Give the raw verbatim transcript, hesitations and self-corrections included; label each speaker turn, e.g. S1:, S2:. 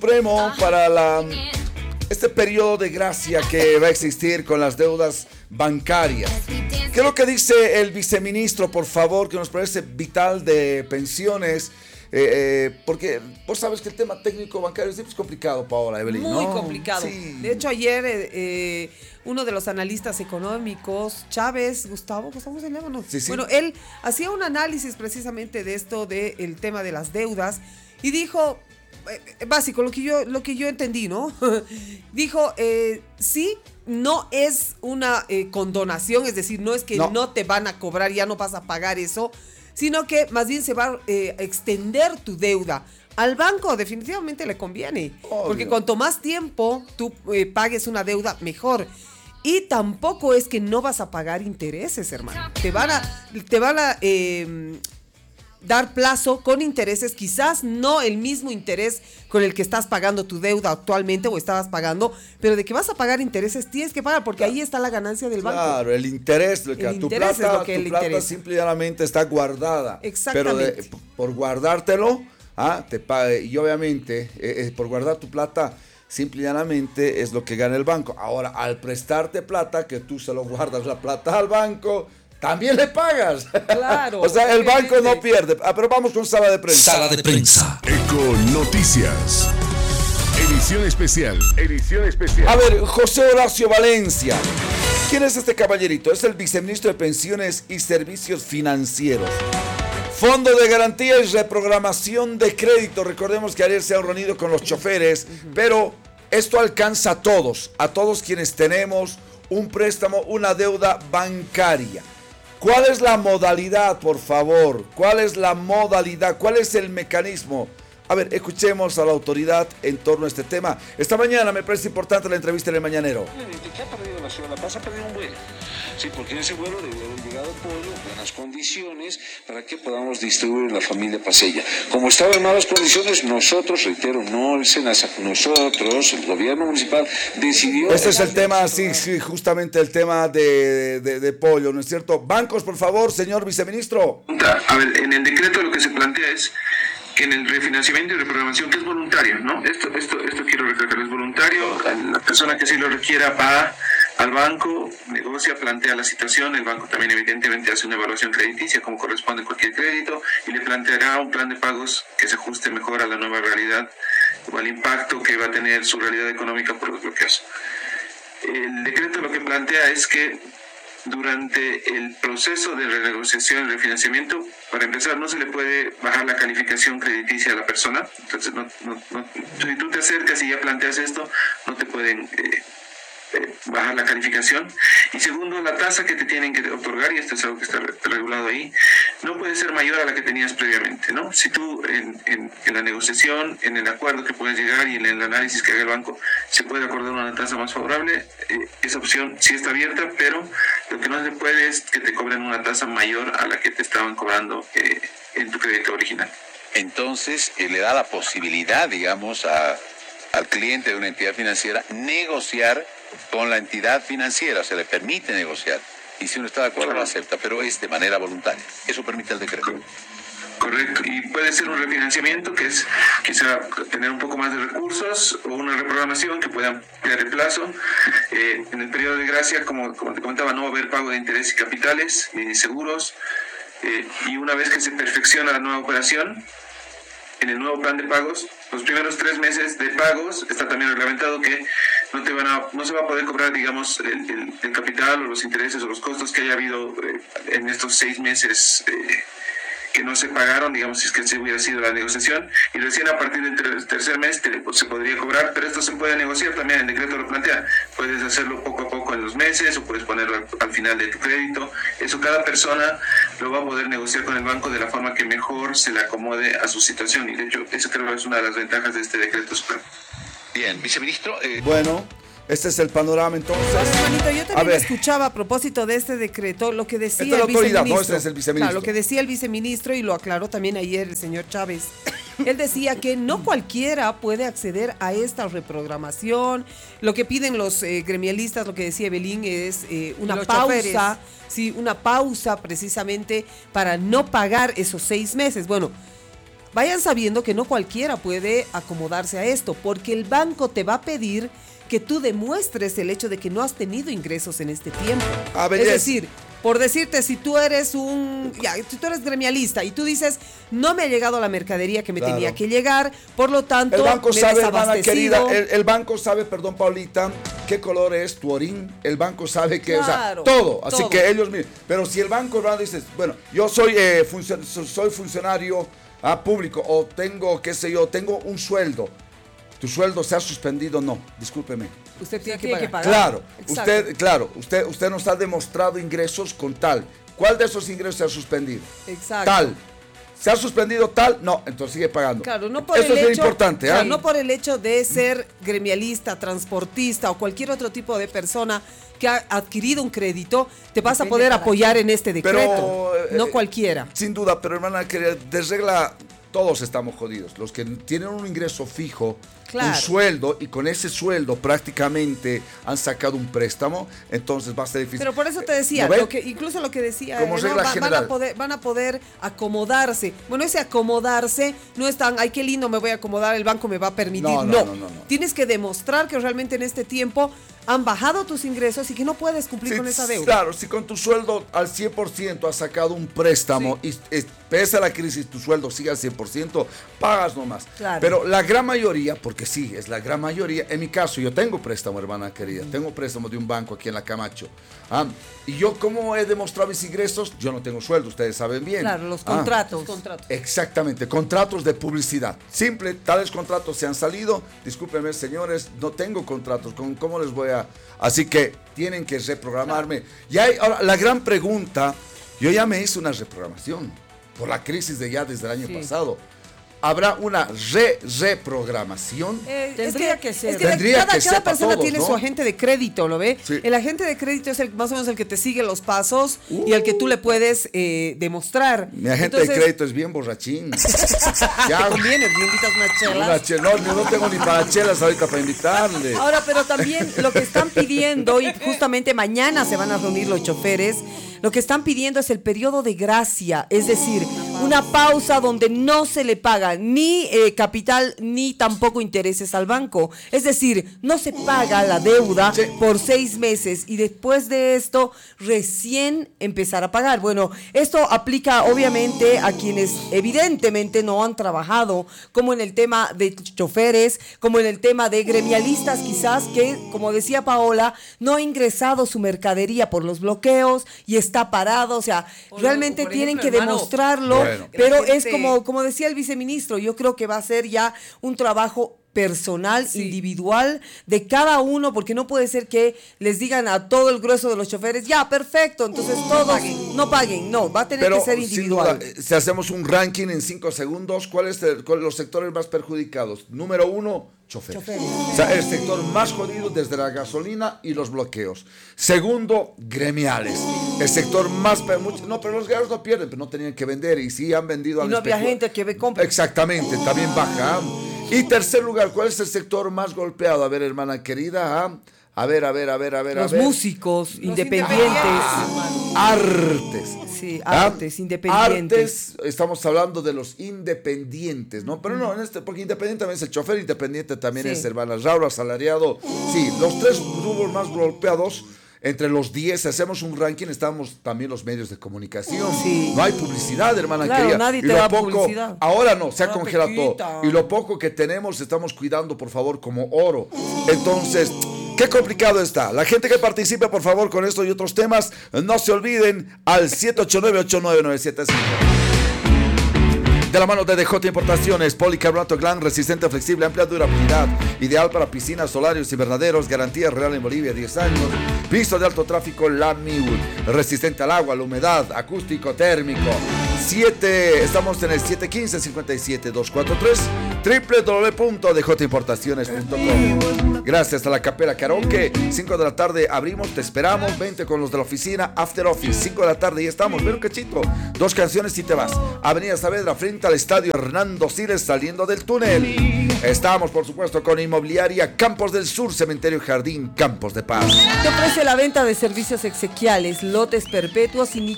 S1: Supremo para la, este periodo de gracia que va a existir con las deudas bancarias. ¿Qué es lo que dice el viceministro, por favor, que nos parece vital de pensiones? Eh, eh, porque vos sabes que el tema técnico bancario siempre es complicado, Paola, Evelyn,
S2: Muy
S1: ¿no?
S2: complicado.
S1: Sí.
S2: De hecho, ayer eh, eh, uno de los analistas económicos, Chávez, Gustavo, Gustavo se llama, ¿no?
S1: Sí, sí.
S2: Bueno, él hacía un análisis precisamente de esto, del tema de las deudas, y dijo, eh, básico, lo que yo, lo que yo entendí, ¿no? Dijo, eh, sí, no es una eh, condonación, es decir, no es que
S1: no.
S2: no te van a cobrar, ya no vas a pagar eso, sino que más bien se va a eh, extender tu deuda. Al banco definitivamente le conviene,
S1: Obvio.
S2: Porque cuanto más tiempo tú eh, pagues una deuda, mejor. Y tampoco es que no vas a pagar intereses, hermano. Te van a, te van a eh, dar plazo con intereses, quizás no el mismo interés con el que estás pagando tu deuda actualmente o estabas pagando, pero de que vas a pagar intereses tienes que pagar porque claro. Ahí está la ganancia del banco.
S1: Claro, el interés, el que
S2: el
S1: tu
S2: interés
S1: plata,
S2: es lo que
S1: tu
S2: le
S1: plata
S2: interesa.
S1: simplemente está guardada.
S2: Exactamente.
S1: Pero de, por guardártelo, ah, te paga, y obviamente eh, eh, por guardar tu plata simple y llanamente es lo que gana el banco. Ahora, al prestarte plata, que tú se lo guardas la plata al banco, también le pagas.
S2: Claro.
S1: O sea, el banco no pierde. Ah, pero vamos con sala de prensa.
S3: Sala de prensa.
S4: Eco Noticias. Edición especial. Edición especial.
S1: A ver, José Horacio Valencia. ¿Quién es este caballerito? Es el viceministro de Pensiones y Servicios Financieros. Fondo de garantía y reprogramación de crédito. Recordemos que ayer se han reunido con los choferes, uh-huh. Pero esto alcanza a todos, a todos quienes tenemos un préstamo, una deuda bancaria. ¿Cuál es la modalidad, por favor? ¿Cuál es la modalidad? ¿Cuál es el mecanismo? A ver, escuchemos a la autoridad en torno a este tema. Esta mañana me parece importante la entrevista en El Mañanero.
S5: ¿Qué ha perdido la ciudad? La Paz ha perdido un vuelo. Sí, porque en ese vuelo debe haber llegado pollo, buenas condiciones, para que podamos distribuir la familia paseña. Como estaba en malas condiciones, nosotros, reitero, no el SENASA, nosotros, el gobierno municipal, decidió...
S1: Este es el tema, sí, sí, justamente el tema de, de, de pollo, ¿no es cierto? Bancos, por favor, señor viceministro.
S6: A ver, en el decreto lo que se plantea es que en el refinanciamiento y reprogramación, que es voluntario, ¿no? Esto, esto, esto quiero recalcar, es voluntario, la persona que sí lo requiera va al banco, negocia, plantea la situación, el banco también evidentemente hace una evaluación crediticia como corresponde a cualquier crédito y le planteará un plan de pagos que se ajuste mejor a la nueva realidad o al impacto que va a tener su realidad económica por los bloqueos. El decreto lo que plantea es que durante el proceso de renegociación y refinanciamiento, para empezar, no se le puede bajar la calificación crediticia a la persona. Entonces, no, no, no, si tú te acercas y ya planteas esto, no te pueden eh, eh, bajar la calificación. Y segundo, la tasa que te tienen que otorgar, y esto es algo que está regulado ahí, no puede ser mayor a la que tenías previamente, ¿no? Si tú en, en, en la negociación, en el acuerdo que puedes llegar y en el análisis que haga el banco, se puede acordar una tasa más favorable, eh, esa opción sí está abierta, pero lo que no se puede es que te cobren una tasa mayor a la que te estaban cobrando eh, en tu crédito original.
S7: Entonces, eh, le da la posibilidad, digamos, a, al cliente de una entidad financiera negociar con la entidad financiera, se le permite negociar. Y si uno está de acuerdo, lo acepta, pero es de manera voluntaria. Eso permite el decreto.
S6: Correcto, y puede ser un refinanciamiento que es quizá tener un poco más de recursos o una reprogramación que pueda ampliar el plazo. Eh, en el periodo de gracia, como, como te comentaba, no va a haber pago de interés y capitales ni seguros. Eh, y una vez que se perfecciona la nueva operación, en el nuevo plan de pagos, los primeros tres meses de pagos está también reglamentado que no te van a, no se va a poder cobrar, digamos, el, el, el capital o los intereses o los costos que haya habido eh, en estos seis meses eh, que no se pagaron, digamos, si es que se hubiera sido la negociación, y recién a partir del tercer mes te, se podría cobrar, pero esto se puede negociar también, el decreto lo plantea, puedes hacerlo poco a poco en los meses o puedes ponerlo al, al final de tu crédito, eso cada persona lo va a poder negociar con el banco de la forma que mejor se le acomode a su situación, y de hecho eso creo que es una de las ventajas de este decreto supremo.
S7: Bien, viceministro. Eh...
S1: Bueno, este es el panorama entonces.
S2: Juanito, yo también escuchaba a propósito de este decreto lo que decía
S1: Esta es la
S2: el
S1: autoridad,
S2: viceministro.
S1: no, este es el viceministro.
S2: Claro, lo que decía el viceministro y lo aclaró también ayer el señor Chávez. Él decía que no cualquiera puede acceder a esta reprogramación. Lo que piden los eh, gremialistas, lo que decía Evelyn, es eh, una
S8: los
S2: pausa.
S8: choferes.
S2: Sí, una pausa precisamente para no pagar esos seis meses. Bueno, vayan sabiendo que no cualquiera puede acomodarse a esto, porque el banco te va a pedir que tú demuestres el hecho de que no has tenido ingresos en este tiempo.
S1: A ver,
S2: es
S1: es-
S2: decir, por decirte, si tú eres un, ya, si tú eres gremialista y tú dices, no me ha llegado la mercadería que me
S1: Claro.
S2: tenía que llegar, por lo tanto,
S1: El banco
S2: me he
S1: sabe, hermana
S2: desabastecido.
S1: querida, el, el banco sabe, perdón, Paulita, qué color es tu orín. El banco sabe que,
S2: Claro,
S1: o sea, todo. Así
S2: todo.
S1: que ellos mismos. Pero si el banco, hermano, dices, bueno, yo soy, eh, funcio- so- soy funcionario ah, público o tengo, qué sé yo, tengo un sueldo. ¿Tu sueldo se ha suspendido? No, discúlpeme.
S2: Usted tiene,
S3: tiene
S2: que,
S3: que
S2: pagar.
S3: pagar.
S1: Claro,
S2: Exacto.
S1: usted, claro, usted, usted nos ha demostrado ingresos con tal. ¿Cuál de esos ingresos se ha suspendido?
S2: Exacto.
S1: Tal. ¿Se ha suspendido tal? No, entonces sigue pagando.
S2: Claro, no por
S1: Eso
S2: el
S1: es lo
S2: hecho,
S1: importante.
S2: claro,
S1: ¿ah?
S2: no por el hecho de ser gremialista, transportista o cualquier otro tipo de persona que ha adquirido un crédito, te vas a
S3: Depende
S2: poder
S3: para
S2: apoyar en este decreto.
S1: Pero,
S2: no
S1: eh,
S2: cualquiera.
S1: Sin duda, pero hermana, que de regla todos estamos jodidos. Los que tienen un ingreso fijo,
S2: Claro.
S1: un sueldo, y con ese sueldo prácticamente han sacado un préstamo, entonces va a ser difícil.
S2: Pero por eso te decía,
S1: ¿No ve?
S2: lo que, incluso lo que decía,
S1: Como
S2: eh, ¿no?
S1: regla
S2: Va- van,
S1: general.
S2: a poder, van a poder acomodarse. Bueno, ese acomodarse no es tan, ay, qué lindo me voy a acomodar, el banco me va a permitir.
S1: No,
S2: No,
S1: no, no, no, no.
S2: Tienes que demostrar que realmente en este tiempo han bajado tus ingresos y que no puedes cumplir
S1: Sí,
S2: con esa deuda.
S1: Claro, si con tu sueldo al cien por ciento has sacado un préstamo y es- pese a la crisis tu sueldo sigue al cien por ciento, pagas nomás.
S2: Claro.
S1: Pero la gran mayoría, porque sí, es la gran mayoría, en mi caso yo tengo préstamo, hermana querida, tengo préstamo de un banco aquí en la Camacho. Ah, y yo, ¿cómo he demostrado mis ingresos? Yo no tengo sueldo, ustedes saben bien.
S2: Claro, los
S1: Ah,
S2: contratos.
S1: Exactamente, contratos de publicidad. Simple, tales contratos se han salido. Discúlpenme, señores, no tengo contratos. ¿Cómo, cómo les voy a...? Así que tienen que reprogramarme. Y hay, ahora, la gran pregunta, yo ya me hice una reprogramación por la crisis de ya desde el año
S2: Sí.
S1: pasado. ¿Habrá una re-reprogramación?
S2: Eh,
S3: Tendría
S2: es
S3: que ser.
S2: es
S1: Tendría
S2: cada,
S1: que
S2: cada
S1: ser para
S2: persona
S1: todos,
S2: tiene
S1: ¿no?
S2: su agente de crédito, ¿lo ve?
S1: Sí.
S2: El agente de crédito es el, más o menos el que te sigue los pasos y el que tú le puedes eh, demostrar.
S1: Mi agente
S2: Entonces,
S1: de crédito es bien borrachín. ya,
S2: Te conviene, me invitas unas chelas.
S1: una che- no, yo no tengo ni para chelas ahorita para invitarle.
S3: Ahora, pero también lo que están pidiendo, y justamente mañana se van a reunir los choferes, lo que están pidiendo es el periodo de gracia, es decir, una pausa donde no se le paga ni eh, capital ni tampoco intereses al banco. Es decir, no se paga la deuda
S1: Sí.
S3: por seis meses y después de esto recién empezar a pagar. Bueno, esto aplica obviamente a quienes evidentemente no han trabajado, como en el tema de choferes, como en el tema de gremialistas quizás, que como decía Paola, no ha ingresado su mercadería por los bloqueos y está parado. O sea,
S2: Por-
S3: realmente
S2: por
S3: tienen
S2: ejemplo,
S3: que
S2: hermano,
S3: demostrarlo,
S1: Bueno.
S3: pero
S2: La
S3: es
S2: gente-
S3: como, como decía el viceministro, yo creo que va a ser ya un trabajo personal,
S2: Sí.
S3: individual de cada uno, porque no puede ser que les digan a todo el grueso de los choferes, ya, perfecto, entonces todos no paguen, no, va a tener
S1: Pero
S3: que ser
S1: sin
S3: individual.
S1: duda, eh, si hacemos un ranking en cinco segundos, ¿cuáles son los sectores más perjudicados? Número uno, choferes.
S3: Choferes.
S1: O sea, el sector más jodido desde la gasolina y los bloqueos. Segundo, gremiales. El sector más... per- mucho- no, pero los gremiales no pierden, pero no tenían que vender y sí han vendido
S3: Y
S1: al
S3: no había
S1: especula-
S3: gente que ve compra.
S1: Exactamente, también baja. ¿ah? Y tercer lugar, ¿cuál es el sector más golpeado? A ver, hermana querida. ¿ah? A ver, a ver, a ver, a ver, a
S3: Los
S1: ver.
S3: músicos
S2: Los
S3: independientes.
S1: Artes.
S3: Sí,
S1: ¿Ah?
S3: artes, independientes.
S1: Artes, estamos hablando de los independientes, ¿no? Pero no, en este, porque independiente también es el chofer, independiente también
S3: Sí.
S1: es hermana Raúl, asalariado. Sí, los tres rubros más golpeados. Entre los diez, hacemos un ranking, estamos también los medios de comunicación.
S3: Sí.
S1: No hay publicidad, hermana
S3: Claro,
S1: querida.
S3: nadie
S1: Y
S3: te
S1: lo
S3: da
S1: poco-
S3: publicidad.
S1: Ahora no, se ha
S3: Ahora te
S1: congelado todo.
S3: quitan.
S1: Y lo poco que tenemos estamos cuidando, por favor, como oro. Entonces, qué complicado está. La gente que participe, por favor, con esto y otros temas, no se olviden al siete ocho nueve, ocho nueve nueve siete cinco. De la mano de D J Importaciones, policarbonato Glan, resistente, flexible, amplia durabilidad, ideal para piscinas, solarios, invernaderos, garantía real en Bolivia, diez años, piso de alto tráfico, la Miul, resistente al agua, la humedad, acústico, térmico. siete, estamos en el siete uno cinco, cinco siete dos cuatro tres, doble u doble u doble u punto d j importaciones punto com. Gracias a la Capela Karaoke, cinco de la tarde abrimos, te esperamos, vente con los de la oficina, After Office, cinco de la tarde y estamos, ven un cachito, dos canciones y te vas. Avenida Saavedra, frente al estadio Hernando Siles, saliendo del túnel. Estamos, por supuesto, con Inmobiliaria Campos del Sur, Cementerio Jardín, Campos de Paz.
S3: Te ofrece la venta de servicios exequiales, lotes perpetuos y nichos